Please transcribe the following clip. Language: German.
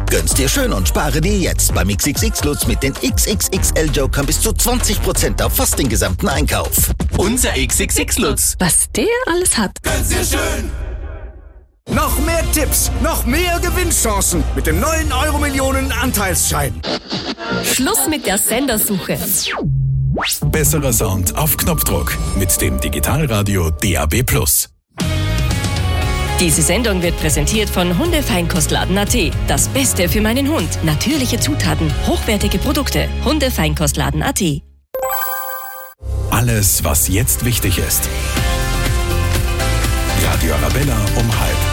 Gönn's dir schön und spare dir jetzt beim XXX Lutz mit den XXXL Jokern bis zu 20% auf fast den gesamten Einkauf. Unser XXX Lutz. Was der alles hat. Gönn's dir schön. Noch mehr Tipps, noch mehr Gewinnchancen mit dem neuen Euro-Millionen Anteilsschein. Schluss mit der Sendersuche. Besserer Sound auf Knopfdruck mit dem Digitalradio DAB+. Diese Sendung wird präsentiert von Hundefeinkostladen.at. Das Beste für meinen Hund. Natürliche Zutaten, hochwertige Produkte. Hundefeinkostladen.at. Alles, was jetzt wichtig ist. Radio Arabella um 12:30.